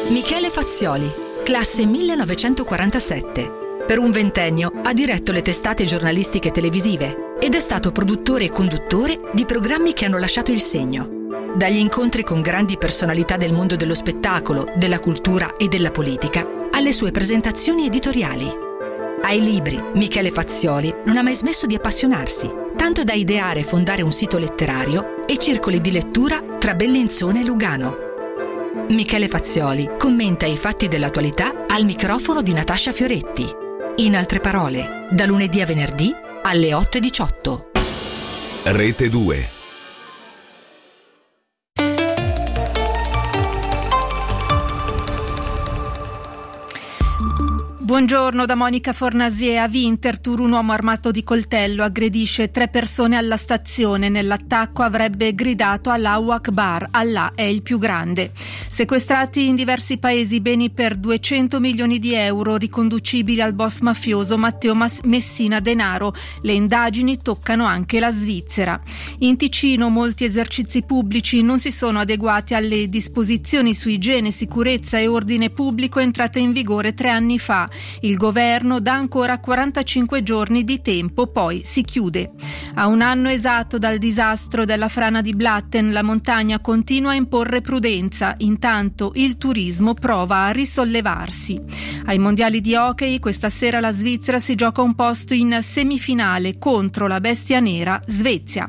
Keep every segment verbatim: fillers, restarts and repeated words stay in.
Michele Fazzioli, classe millenovecentoquarantasette. Per un ventennio ha diretto le testate giornalistiche televisive ed è stato produttore e conduttore di programmi che hanno lasciato il segno. Dagli incontri con grandi personalità del mondo dello spettacolo, della cultura e della politica, alle sue presentazioni editoriali. Ai libri, Michele Fazzioli non ha mai smesso di appassionarsi, tanto da ideare e fondare un sito letterario e circoli di lettura tra Bellinzona e Lugano. Michele Fazzioli commenta i fatti dell'attualità al microfono di Natascia Fioretti. In altre parole, da lunedì a venerdì alle otto e diciotto. Rete due. Buongiorno da Monica Fornasier. A Winterthur un uomo armato di coltello aggredisce tre persone alla stazione. Nell'attacco avrebbe gridato Allahu Akbar, Allah è il più grande. Sequestrati in diversi paesi beni per duecento milioni di euro riconducibili al boss mafioso Matteo Messina Denaro. Le indagini toccano anche la Svizzera. In Ticino molti esercizi pubblici non si sono adeguati alle disposizioni su igiene, sicurezza e ordine pubblico entrate in vigore tre anni fa. Il governo dà ancora quarantacinque giorni di tempo, poi si chiude. A un anno esatto dal disastro della frana di Blatten, la montagna continua a imporre prudenza. Intanto il turismo prova a risollevarsi. Ai mondiali di hockey questa sera la Svizzera si gioca un posto in semifinale contro la bestia nera Svezia.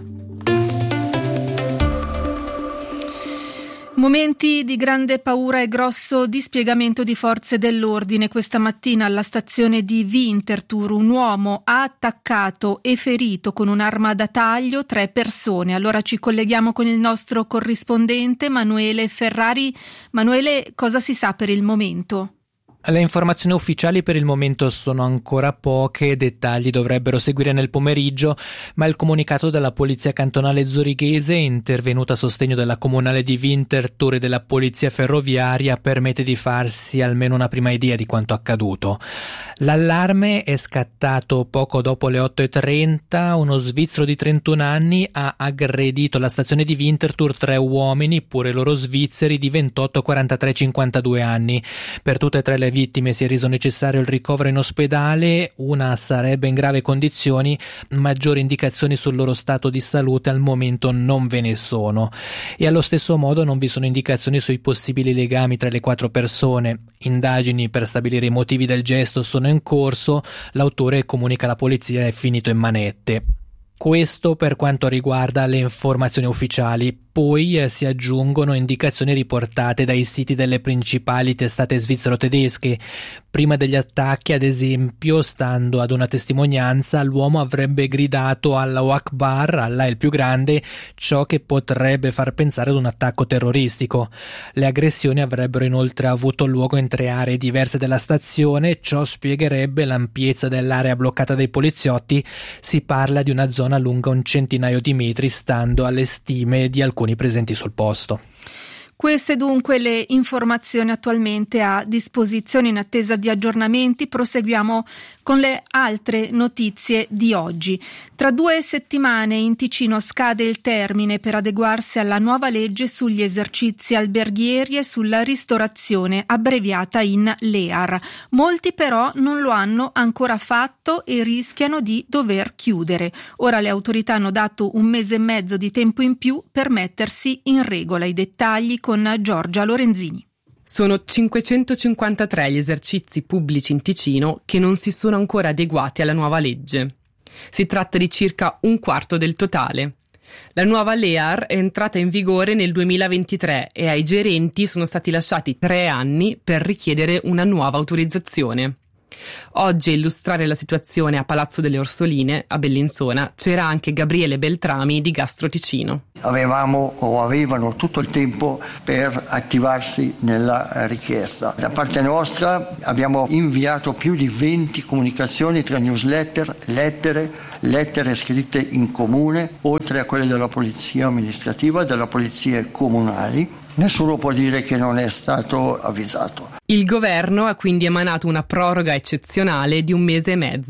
Momenti di grande paura e grosso dispiegamento di forze dell'ordine. Questa mattina alla stazione di Winterthur un uomo ha attaccato e ferito con un'arma da taglio tre persone. Allora ci colleghiamo con il nostro corrispondente Manuele Ferrari. Manuele, cosa si sa per il momento? Le informazioni ufficiali per il momento sono ancora poche, dettagli dovrebbero seguire nel pomeriggio, ma il comunicato della Polizia Cantonale Zurighese, intervenuta a sostegno della Comunale di Winterthur e della Polizia Ferroviaria, permette di farsi almeno una prima idea di quanto accaduto. L'allarme è scattato poco dopo le otto e trenta, uno svizzero di trentuno anni ha aggredito alla stazione di Winterthur tre uomini, pure loro svizzeri, di ventotto, quarantatré e cinquantadue anni. Per tutte e tre le vittime si è reso necessario il ricovero in ospedale, una sarebbe in grave condizioni, maggiori indicazioni sul loro stato di salute al momento non ve ne sono. E allo stesso modo non vi sono indicazioni sui possibili legami tra le quattro persone. Indagini per stabilire i motivi del gesto sono in corso, l'autore, comunica alla polizia, è finito in manette. Questo per quanto riguarda le informazioni ufficiali. Poi eh, si aggiungono indicazioni riportate dai siti delle principali testate svizzero-tedesche. Prima degli attacchi, ad esempio, stando ad una testimonianza, l'uomo avrebbe gridato Allahu Akbar, Allah è il più grande, ciò che potrebbe far pensare ad un attacco terroristico. Le aggressioni avrebbero inoltre avuto luogo in tre aree diverse della stazione, ciò spiegherebbe l'ampiezza dell'area bloccata dai poliziotti. Si parla di una zona lunga un centinaio di metri, stando alle stime di alcuni presenti sul posto. Queste dunque le informazioni attualmente a disposizione. In attesa di aggiornamenti proseguiamo con le altre notizie di oggi. Tra due settimane in Ticino scade il termine per adeguarsi alla nuova legge sugli esercizi alberghieri e sulla ristorazione, abbreviata in L E A R. Molti però non lo hanno ancora fatto e rischiano di dover chiudere. Ora le autorità hanno dato un mese e mezzo di tempo in più per mettersi in regola. I dettagli con Giorgia Lorenzini. Sono cinquecentocinquantatré gli esercizi pubblici in Ticino che non si sono ancora adeguati alla nuova legge. Si tratta di circa un quarto del totale. La nuova L E A R è entrata in vigore nel duemilaventitré e ai gerenti sono stati lasciati tre anni per richiedere una nuova autorizzazione. Oggi a illustrare la situazione a Palazzo delle Orsoline, a Bellinzona, c'era anche Gabriele Beltrami di Gastro Ticino. Avevamo o avevano tutto il tempo per attivarsi nella richiesta. Da parte nostra abbiamo inviato più di venti comunicazioni tra newsletter, lettere, lettere scritte in comune, oltre a quelle della polizia amministrativa e della polizia comunali. Nessuno può dire che non è stato avvisato. Il governo ha quindi emanato una proroga eccezionale di un mese e mezzo.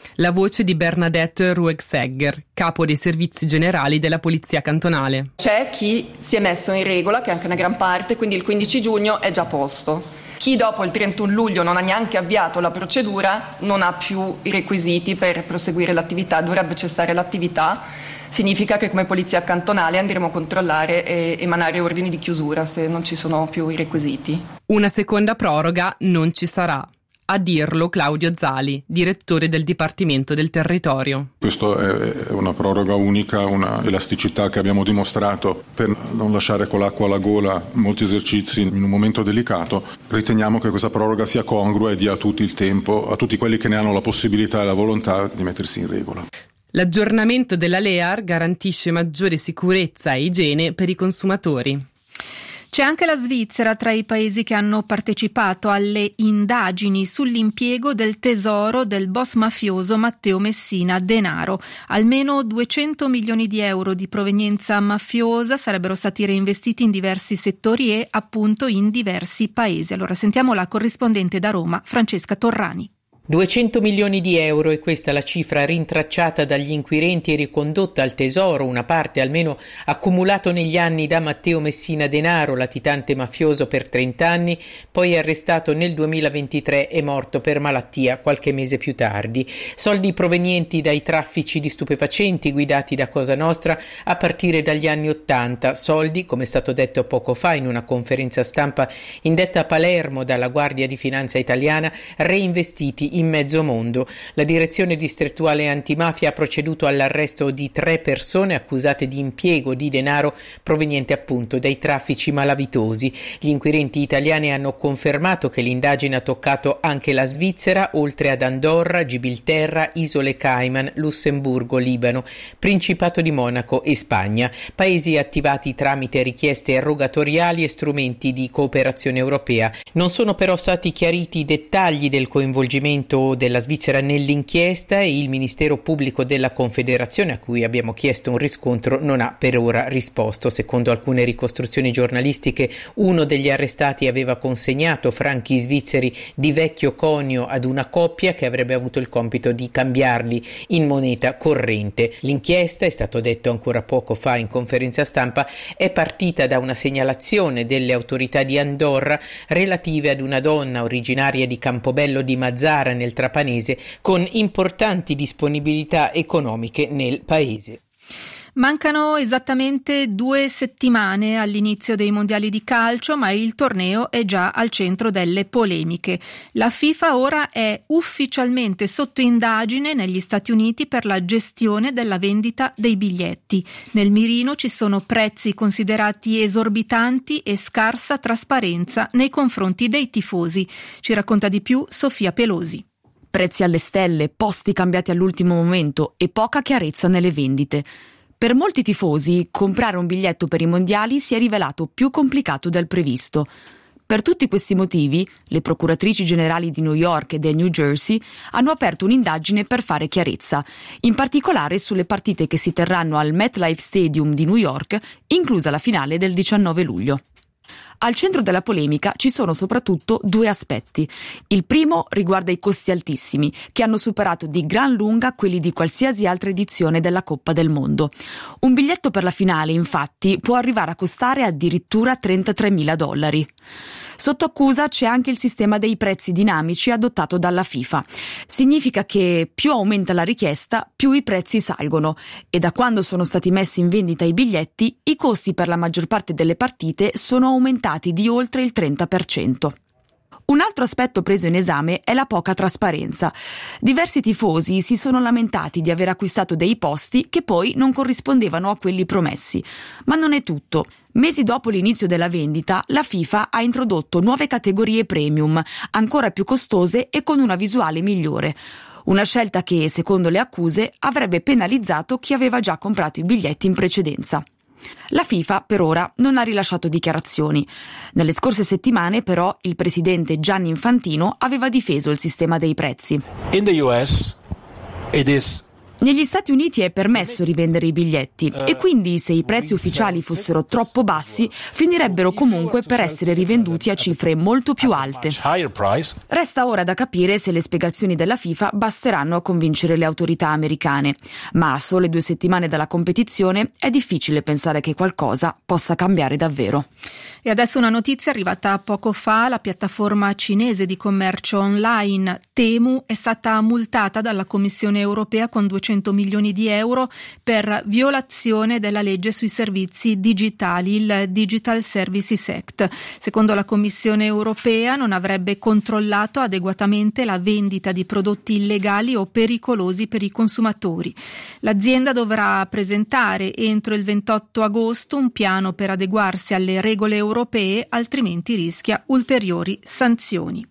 La voce di Bernadette Ruegsegger, capo dei servizi generali della Polizia Cantonale. C'è chi si è messo in regola, che è anche una gran parte, quindi il quindici giugno è già a posto. Chi dopo il trentuno luglio non ha neanche avviato la procedura non ha più i requisiti per proseguire l'attività, dovrebbe cessare l'attività. Significa che come Polizia Cantonale andremo a controllare e emanare ordini di chiusura se non ci sono più i requisiti. Una seconda proroga non ci sarà. A dirlo Claudio Zali, direttore del Dipartimento del Territorio. Questa è una proroga unica, una elasticità che abbiamo dimostrato per non lasciare con l'acqua alla gola molti esercizi in un momento delicato. Riteniamo che questa proroga sia congrua e dia a tutti il tempo, a tutti quelli che ne hanno la possibilità e la volontà di mettersi in regola. L'aggiornamento della L E A R garantisce maggiore sicurezza e igiene per i consumatori. C'è anche la Svizzera tra i paesi che hanno partecipato alle indagini sull'impiego del tesoro del boss mafioso Matteo Messina Denaro. Almeno duecento milioni di euro di provenienza mafiosa sarebbero stati reinvestiti in diversi settori e appunto in diversi paesi. Allora sentiamo la corrispondente da Roma, Francesca Torrani. duecento milioni di euro è questa la cifra rintracciata dagli inquirenti e ricondotta al tesoro, una parte almeno accumulato negli anni da Matteo Messina Denaro, latitante mafioso per trenta anni, poi arrestato nel duemilaventitré e morto per malattia qualche mese più tardi. Soldi provenienti dai traffici di stupefacenti guidati da Cosa Nostra a partire dagli anni Ottanta, soldi, come è stato detto poco fa in una conferenza stampa indetta a Palermo dalla Guardia di Finanza italiana, reinvestiti in mezzo mondo. La direzione distrettuale antimafia ha proceduto all'arresto di tre persone accusate di impiego di denaro proveniente appunto dai traffici malavitosi. Gli inquirenti italiani hanno confermato che l'indagine ha toccato anche la Svizzera, oltre ad Andorra, Gibilterra, Isole Cayman, Lussemburgo, Libano, Principato di Monaco e Spagna, paesi attivati tramite richieste rogatoriali e strumenti di cooperazione europea. Non sono però stati chiariti i dettagli del coinvolgimento della Svizzera nell'inchiesta e il Ministero Pubblico della Confederazione, a cui abbiamo chiesto un riscontro, non ha per ora risposto. Secondo alcune ricostruzioni giornalistiche, uno degli arrestati aveva consegnato franchi svizzeri di vecchio conio ad una coppia che avrebbe avuto il compito di cambiarli in moneta corrente. L'inchiesta, è stato detto ancora poco fa in conferenza stampa, è partita da una segnalazione delle autorità di Andorra relative ad una donna originaria di Campobello di Mazzara nel Trapanese con importanti disponibilità economiche nel paese. Mancano esattamente due settimane all'inizio dei mondiali di calcio, ma il torneo è già al centro delle polemiche. La FIFA ora è ufficialmente sotto indagine negli Stati Uniti per la gestione della vendita dei biglietti. Nel mirino ci sono prezzi considerati esorbitanti e scarsa trasparenza nei confronti dei tifosi. Ci racconta di più Sofia Pelosi. Prezzi alle stelle, posti cambiati all'ultimo momento e poca chiarezza nelle vendite. Per molti tifosi, comprare un biglietto per i mondiali si è rivelato più complicato del previsto. Per tutti questi motivi, le procuratrici generali di New York e del New Jersey hanno aperto un'indagine per fare chiarezza, in particolare sulle partite che si terranno al MetLife Stadium di New York, inclusa la finale del diciannove luglio. Al centro della polemica ci sono soprattutto due aspetti. Il primo riguarda i costi altissimi, che hanno superato di gran lunga quelli di qualsiasi altra edizione della Coppa del Mondo. Un biglietto per la finale, infatti, può arrivare a costare addirittura trentatremila dollari. Sotto accusa c'è anche il sistema dei prezzi dinamici adottato dalla FIFA. Significa che più aumenta la richiesta, più i prezzi salgono, e da quando sono stati messi in vendita i biglietti, i costi per la maggior parte delle partite sono aumentati di oltre il trenta per cento. Un altro aspetto preso in esame è la poca trasparenza. Diversi tifosi si sono lamentati di aver acquistato dei posti che poi non corrispondevano a quelli promessi. Ma non è tutto. Mesi dopo l'inizio della vendita, la FIFA ha introdotto nuove categorie premium, ancora più costose e con una visuale migliore. Una scelta che, secondo le accuse, avrebbe penalizzato chi aveva già comprato i biglietti in precedenza. La FIFA per ora non ha rilasciato dichiarazioni. Nelle scorse settimane però il presidente Gianni Infantino aveva difeso il sistema dei prezzi. In the U S it is Negli Stati Uniti è permesso rivendere i biglietti e quindi se i prezzi ufficiali fossero troppo bassi finirebbero comunque per essere rivenduti a cifre molto più alte. Resta ora da capire se le spiegazioni della FIFA basteranno a convincere le autorità americane, ma a sole due settimane dalla competizione è difficile pensare che qualcosa possa cambiare davvero. E adesso una notizia arrivata poco fa: la piattaforma cinese di commercio online Temu è stata multata dalla Commissione europea con duecento milioni di euro per violazione della legge sui servizi digitali, il Digital Services Act. Secondo la Commissione europea non avrebbe controllato adeguatamente la vendita di prodotti illegali o pericolosi per i consumatori. L'azienda dovrà presentare entro il ventotto agosto un piano per adeguarsi alle regole europee, altrimenti rischia ulteriori sanzioni.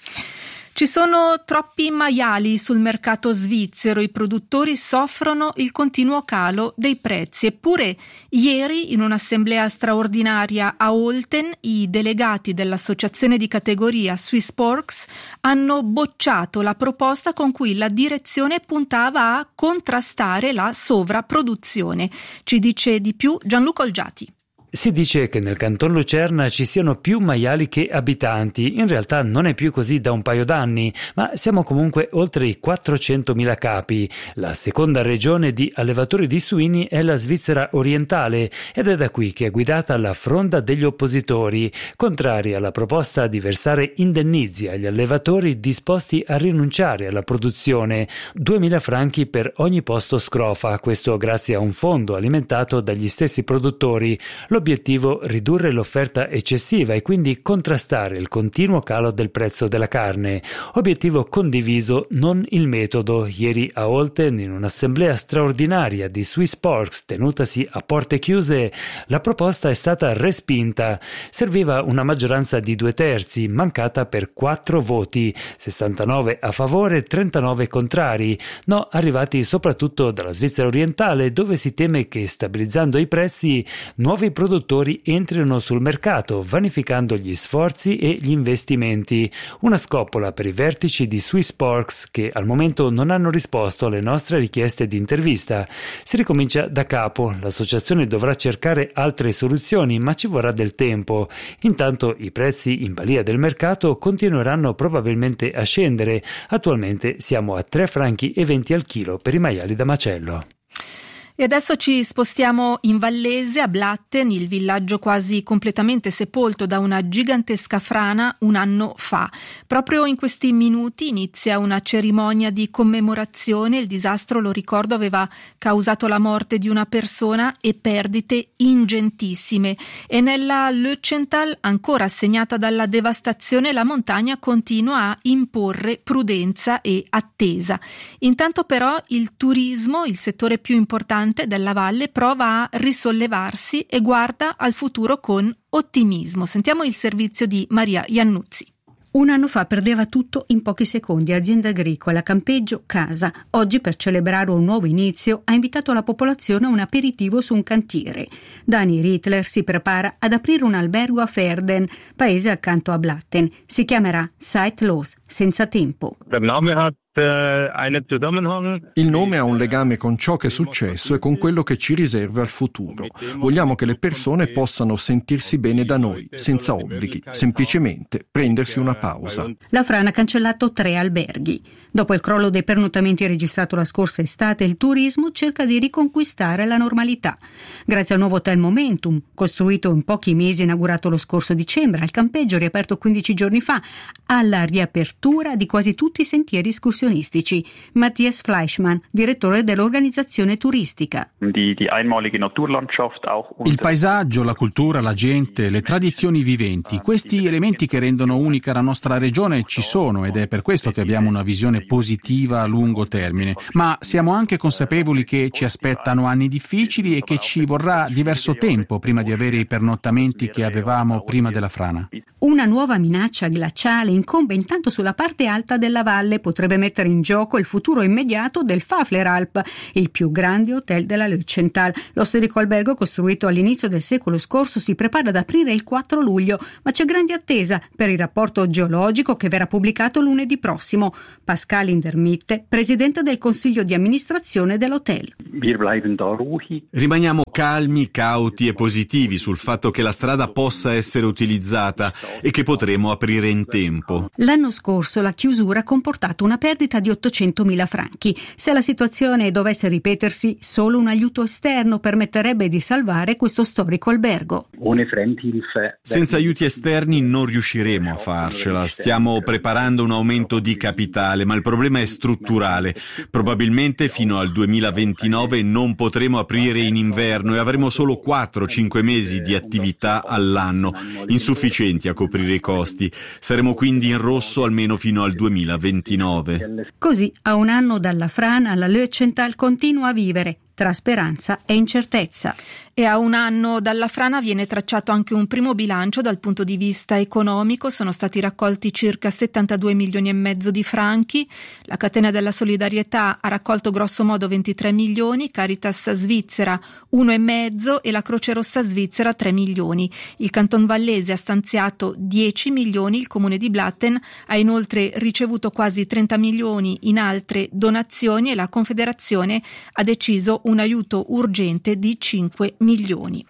Ci sono troppi maiali sul mercato svizzero, i produttori soffrono il continuo calo dei prezzi. Eppure ieri in un'assemblea straordinaria a Olten i delegati dell'associazione di categoria Swiss Porks hanno bocciato la proposta con cui la direzione puntava a contrastare la sovrapproduzione. Ci dice di più Gianluca Olgiati. Si dice che nel Canton Lucerna ci siano più maiali che abitanti. In realtà non è più così da un paio d'anni, ma siamo comunque oltre i quattrocentomila capi. La seconda regione di allevatori di suini è la Svizzera orientale ed è da qui che è guidata la fronda degli oppositori, contrari alla proposta di versare indennizi agli allevatori disposti a rinunciare alla produzione, duemila franchi per ogni posto scrofa, questo grazie a un fondo alimentato dagli stessi produttori. L'obiettivo: ridurre l'offerta eccessiva e quindi contrastare il continuo calo del prezzo della carne. Obiettivo condiviso, non il metodo. Ieri a Olten, in un'assemblea straordinaria di Swiss Porks tenutasi a porte chiuse, la proposta è stata respinta. Serviva una maggioranza di due terzi, mancata per quattro voti, sessantanove a favore, trentanove contrari. No, arrivati soprattutto dalla Svizzera orientale, dove si teme che stabilizzando i prezzi nuovi produttori entrino sul mercato, vanificando gli sforzi e gli investimenti. Una scoppola per i vertici di Swiss Porks che al momento non hanno risposto alle nostre richieste di intervista. Si ricomincia da capo, l'associazione dovrà cercare altre soluzioni, ma ci vorrà del tempo. Intanto i prezzi in balia del mercato continueranno probabilmente a scendere. Attualmente siamo a tre franchi e venti al chilo per i maiali da macello. E adesso ci spostiamo in Vallese, a Blatten, il villaggio quasi completamente sepolto da una gigantesca frana un anno fa. Proprio in questi minuti inizia una cerimonia di commemorazione. Il disastro, lo ricordo, aveva causato la morte di una persona e perdite ingentissime. E nella Lötschental, ancora segnata dalla devastazione, la montagna continua a imporre prudenza e attesa. Intanto però il turismo, il settore più importante della valle, prova a risollevarsi e guarda al futuro con ottimismo. Sentiamo il servizio di Maria Iannuzzi. Un anno fa perdeva tutto in pochi secondi, azienda agricola, campeggio, casa. Oggi, per celebrare un nuovo inizio, ha invitato la popolazione a un aperitivo su un cantiere. Dani Rittler si prepara ad aprire un albergo a Verden, paese accanto a Blatten. Si chiamerà Zeitlos, senza tempo. Il nome ha un legame con ciò che è successo e con quello che ci riserva il futuro. Vogliamo che le persone possano sentirsi bene da noi, senza obblighi, semplicemente prendersi una pausa. La frana ha cancellato tre alberghi. Dopo il crollo dei pernottamenti registrato la scorsa estate, il turismo cerca di riconquistare la normalità. Grazie al nuovo hotel Momentum, costruito in pochi mesi e inaugurato lo scorso dicembre, al campeggio riaperto quindici giorni fa, alla riapertura di quasi tutti i sentieri escursionistici. Matthias Fleischmann, direttore dell'organizzazione turistica. Il paesaggio, la cultura, la gente, le tradizioni viventi, questi elementi che rendono unica la nostra regione ci sono ed è per questo che abbiamo una visione positiva a lungo termine, ma siamo anche consapevoli che ci aspettano anni difficili e che ci vorrà diverso tempo prima di avere i pernottamenti che avevamo prima della frana. Una nuova minaccia glaciale incombe intanto sulla parte alta della valle, potrebbe mettere in gioco il futuro immediato del Fafleralp, il più grande hotel della Lötschental. Lo storico albergo, costruito all'inizio del secolo scorso, si prepara ad aprire il quattro luglio, ma c'è grande attesa per il rapporto geologico che verrà pubblicato lunedì prossimo. Pascal Indermitte, presidente del consiglio di amministrazione dell'hotel. Rimaniamo calmi, cauti e positivi sul fatto che la strada possa essere utilizzata e che potremo aprire in tempo. L'anno scorso la chiusura ha comportato una perdita di ottocentomila franchi. Se la situazione dovesse ripetersi, solo un aiuto esterno permetterebbe di salvare questo storico albergo. Senza aiuti esterni non riusciremo a farcela. Stiamo preparando un aumento di capitale, ma il problema è strutturale. Probabilmente fino al duemilaventinove non potremo aprire in inverno e avremo solo quattro cinque mesi di attività all'anno, insufficienti a coprire i costi. Saremo quindi in rosso almeno fino al duemilaventinove. Così, a un anno dalla frana, la Lötschental continua a vivere tra speranza e incertezza. E a un anno dalla frana viene tracciato anche un primo bilancio dal punto di vista economico. Sono stati raccolti circa settantadue milioni e mezzo di franchi. La catena della solidarietà ha raccolto grosso modo ventitré milioni, Caritas Svizzera uno e mezzo e la Croce Rossa Svizzera tre milioni. Il Canton Vallese ha stanziato dieci milioni, il comune di Blatten ha inoltre ricevuto quasi trenta milioni in altre donazioni e la Confederazione ha deciso un aiuto urgente di cinque milioni.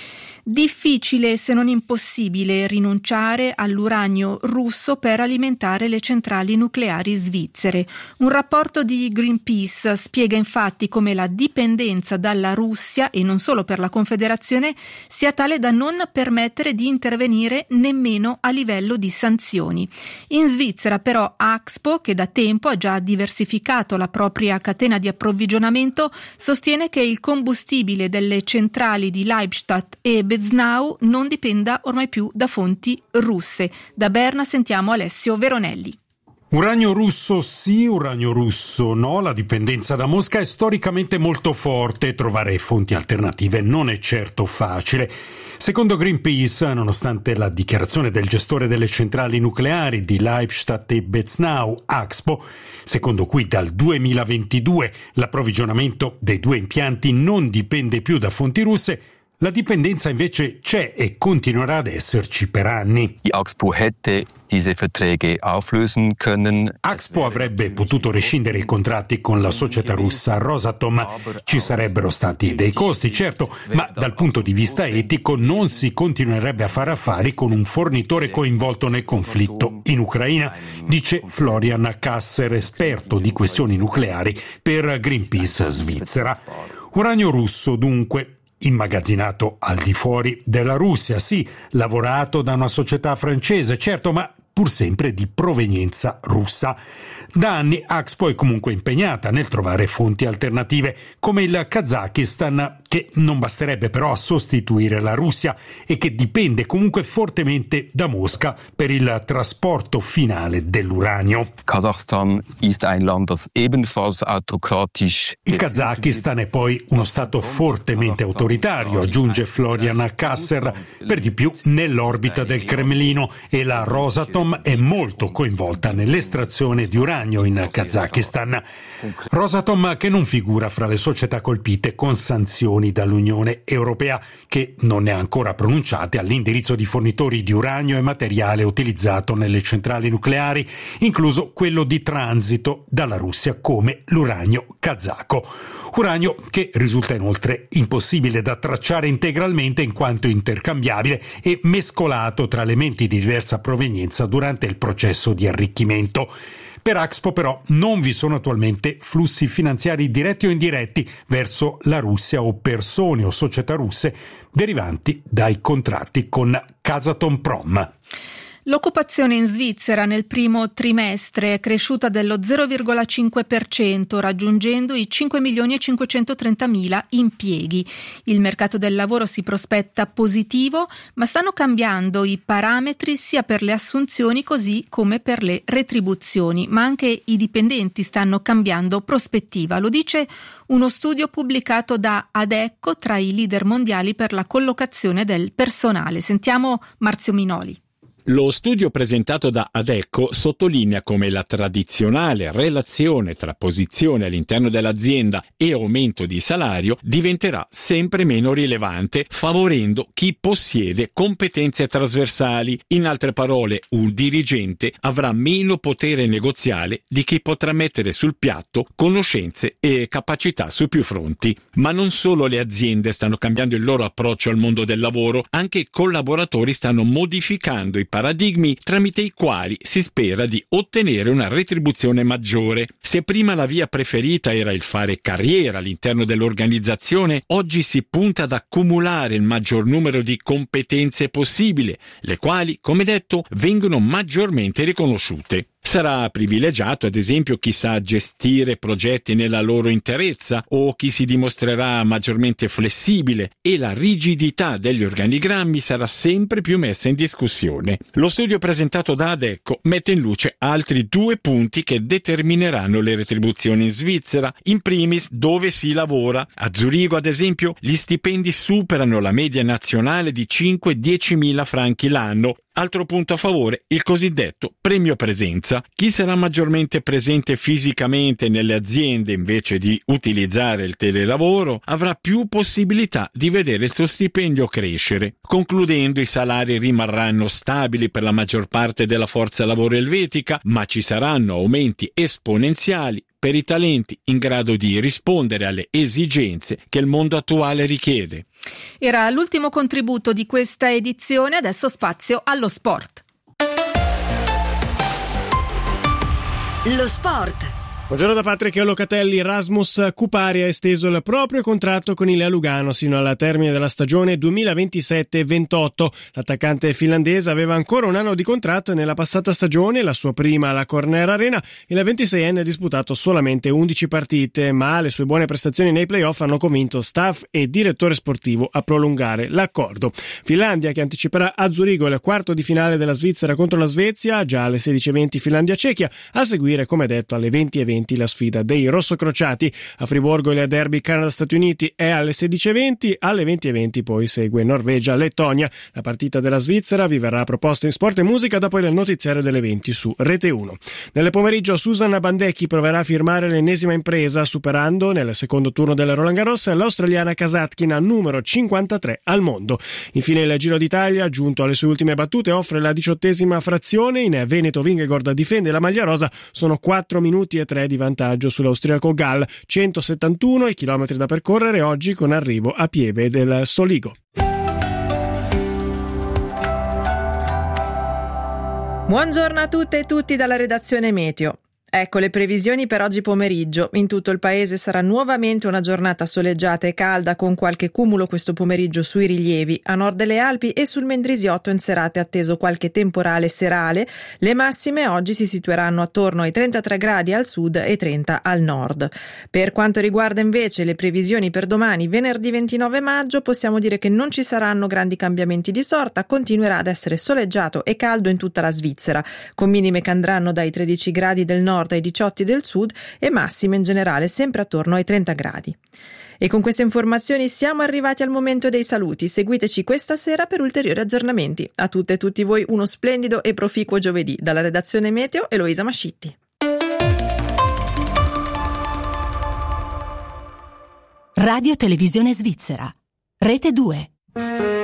Difficile, se non impossibile, rinunciare all'uranio russo per alimentare le centrali nucleari svizzere. Un rapporto di Greenpeace spiega infatti come la dipendenza dalla Russia, e non solo per la Confederazione, sia tale da non permettere di intervenire nemmeno a livello di sanzioni. In Svizzera però Axpo, che da tempo ha già diversificato la propria catena di approvvigionamento, sostiene che il combustibile delle centrali di Leibstadt e Beznau non dipenda ormai più da fonti russe. Da Berna sentiamo Alessio Veronelli. Uranio russo sì, uranio russo no, la dipendenza da Mosca è storicamente molto forte e trovare fonti alternative non è certo facile. Secondo Greenpeace, nonostante la dichiarazione del gestore delle centrali nucleari di Leibstadt e Beznau, Axpo, secondo cui dal duemilaventidue l'approvvigionamento dei due impianti non dipende più da fonti russe, la dipendenza invece c'è e continuerà ad esserci per anni. Axpo hätte diese Verträge auflösen können. Axpo avrebbe potuto rescindere i contratti con la società russa Rosatom. Ci sarebbero stati dei costi, certo, ma dal punto di vista etico non si continuerebbe a fare affari con un fornitore coinvolto nel conflitto in Ucraina, dice Florian Kasser, esperto di questioni nucleari per Greenpeace Svizzera. Uranio russo, dunque, immagazzinato al di fuori della Russia, sì, lavorato da una società francese, certo, ma pur sempre di provenienza russa. Da anni Axpo è comunque impegnata nel trovare fonti alternative, come il Kazakistan, che non basterebbe però a sostituire la Russia e che dipende comunque fortemente da Mosca per il trasporto finale dell'uranio. Kasachstan ist ein Land das ebenfalls autokratisch. Il Kazakistan è poi uno stato fortemente autoritario, aggiunge Florian Kasser, per di più nell'orbita del Cremlino, e la Rosatom è molto coinvolta nell'estrazione di uranio in Kazakistan. Rosatom che non figura fra le società colpite con sanzioni dall'Unione Europea, che non ne ha ancora pronunciate all'indirizzo di fornitori di uranio e materiale utilizzato nelle centrali nucleari, incluso quello di transito dalla Russia come l'uranio kazako. Uranio che risulta inoltre impossibile da tracciare integralmente in quanto intercambiabile e mescolato tra elementi di diversa provenienza durante il processo di arricchimento. Per Axpo però non vi sono attualmente flussi finanziari diretti o indiretti verso la Russia o persone o società russe derivanti dai contratti con Kazatomprom. L'occupazione in Svizzera nel primo trimestre è cresciuta dello zero virgola cinque per cento, raggiungendo i cinque milioni e cinquecentotrentamila impieghi. Il mercato del lavoro si prospetta positivo, ma stanno cambiando i parametri sia per le assunzioni così come per le retribuzioni, ma anche i dipendenti stanno cambiando prospettiva. Lo dice uno studio pubblicato da Adecco tra i leader mondiali per la collocazione del personale. Sentiamo Marzio Minoli. Lo studio presentato da Adecco sottolinea come la tradizionale relazione tra posizione all'interno dell'azienda e aumento di salario diventerà sempre meno rilevante, favorendo chi possiede competenze trasversali. In altre parole, un dirigente avrà meno potere negoziale di chi potrà mettere sul piatto conoscenze e capacità su più fronti. Ma non solo le aziende stanno cambiando il loro approccio al mondo del lavoro, anche i collaboratori stanno modificando i paradigmi tramite i quali si spera di ottenere una retribuzione maggiore. Se prima la via preferita era il fare carriera all'interno dell'organizzazione, oggi si punta ad accumulare il maggior numero di competenze possibile, le quali, come detto, vengono maggiormente riconosciute. Sarà privilegiato, ad esempio, chi sa gestire progetti nella loro interezza o chi si dimostrerà maggiormente flessibile, e la rigidità degli organigrammi sarà sempre più messa in discussione. Lo studio presentato da Adecco mette in luce altri due punti che determineranno le retribuzioni in Svizzera. In primis, dove si lavora. A Zurigo, ad esempio, gli stipendi superano la media nazionale di cinque dieci mila franchi l'anno. Altro punto a favore, il cosiddetto premio presenza. Chi sarà maggiormente presente fisicamente nelle aziende invece di utilizzare il telelavoro avrà più possibilità di vedere il suo stipendio crescere. Concludendo, i salari rimarranno stabili per la maggior parte della forza lavoro elvetica, ma ci saranno aumenti esponenziali per i talenti in grado di rispondere alle esigenze che il mondo attuale richiede. Era l'ultimo contributo di questa edizione, adesso spazio allo sport. Lo sport. Buongiorno da Patrick Locatelli. Rasmus Kupari ha esteso il proprio contratto con il Lugano sino al termine della stagione duemilaventisette ventotto. L'attaccante finlandese aveva ancora un anno di contratto e nella passata stagione, la sua prima alla Corner Arena, il ventiseienne ha disputato solamente undici partite, ma le sue buone prestazioni nei playoff hanno convinto staff e direttore sportivo a prolungare l'accordo. Finlandia che anticiperà a Zurigo il quarto di finale della Svizzera contro la Svezia, già alle sedici e venti Finlandia-Cechia, a seguire, come detto, alle venti e venti la sfida dei rossocrociati. A Friburgo il derby Canada-Stati Uniti è alle sedici e venti, alle venti e venti poi segue Norvegia-Lettonia. La partita della Svizzera vi verrà proposta in Sport e Musica dopo il notiziario delle venti su Rete uno. Nel pomeriggio Susanna Bandecchi proverà a firmare l'ennesima impresa, superando nel secondo turno del Roland Garros l'australiana Kasatkina, numero cinquantatré al mondo. Infine il Giro d'Italia, giunto alle sue ultime battute, offre la diciottesima frazione. In Veneto Vingegaard difende la maglia rosa, sono quattro minuti e tre di vantaggio sull'austriaco Gall, centosettantuno i chilometri da percorrere oggi con arrivo a Pieve del Soligo. Buongiorno a tutte e tutti dalla redazione Meteo. Ecco le previsioni per oggi pomeriggio. In tutto il paese sarà nuovamente una giornata soleggiata e calda, con qualche cumulo questo pomeriggio sui rilievi. A nord delle Alpi e sul Mendrisiotto in serata è atteso qualche temporale serale. Le massime oggi si situeranno attorno ai trentatré gradi al sud e trenta al nord. Per quanto riguarda invece le previsioni per domani, venerdì ventinove maggio, possiamo dire che non ci saranno grandi cambiamenti di sorta. Continuerà ad essere soleggiato e caldo in tutta la Svizzera, con minime che andranno dai tredici gradi del nord ai diciotto del sud e massime in generale sempre attorno ai trenta gradi. E con queste informazioni siamo arrivati al momento dei saluti. Seguiteci questa sera per ulteriori aggiornamenti. A tutte e tutti voi uno splendido e proficuo giovedì. Dalla redazione Meteo, Eloisa Mascitti. Radio Televisione Svizzera. Rete due.